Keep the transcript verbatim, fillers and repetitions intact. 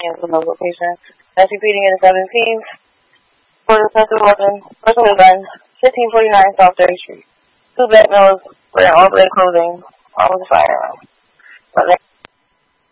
hands on the location. That's repeating in the seventeenth. For the sensitive weapon, person with a gun, fifteen forty-nine South third Street. Two black males wearing all black clothing, all with a firearm.